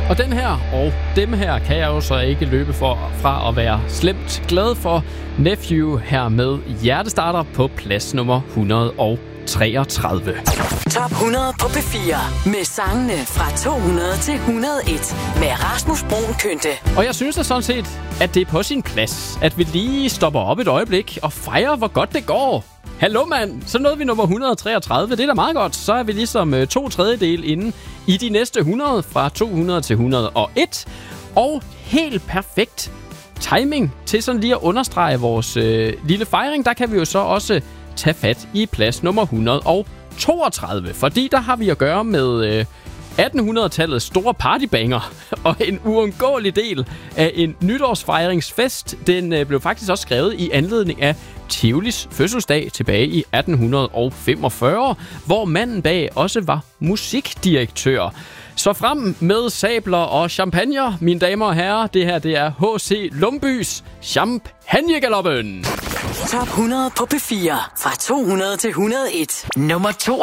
Og den her og dem her kan jeg jo så ikke løbe fra at være slemt glad for. Nephew her med Hjertestarter på plads nummer 133. Top 100 på P4 med sangene fra 200 til 101 med Rasmus Bruun Kynte. Og jeg synes da sådan set, at det er på sin plads, at vi lige stopper op et øjeblik og fejrer, hvor godt det går. Hallo mand, så nåede vi nummer 133. Det er da meget godt. Så er vi ligesom 2/3 inde i de næste 100 fra 200 til 101. Og helt perfekt timing til sådan lige at understrege vores lille fejring. Der kan vi jo så også tage fat i plads nummer 132. Fordi der har vi at gøre med 1800-tallets store partybanger og en uundgåelig del af en nytårsfejringsfest. Den blev faktisk også skrevet i anledning af Tivolis fødselsdag tilbage i 1845, hvor manden bag også var musikdirektør. Så frem med sabler og champagne, mine damer og herrer. Det her, det er H.C. Lumbys Champagnegaloppen. Top 100 på P4 fra 200 til 101. Nummer 42.